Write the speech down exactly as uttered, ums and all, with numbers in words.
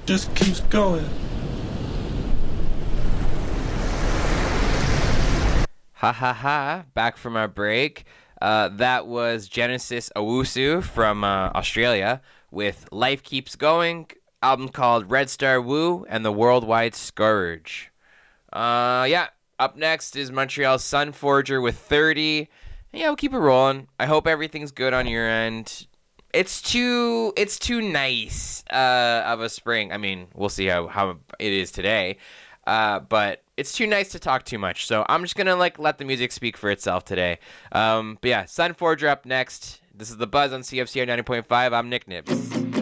just keeps going. Ha ha ha, back from our break. Uh, that was Genesis Owusu from uh, Australia with Life Keeps Going, album called Red Star Woo and the Worldwide Scourge. Uh, yeah, up next is Montreal's Sunforger with thirty. Yeah, we'll keep it rolling. I hope everything's good on your end. It's too it's too nice uh, of a spring. I mean, we'll see how, how it is today. Uh, but it's too nice to talk too much. So I'm just going to like let the music speak for itself today. Um, but yeah, Sunforger up next. This is The Buzz on C F C R ninety point five. I'm Nick Nibbs.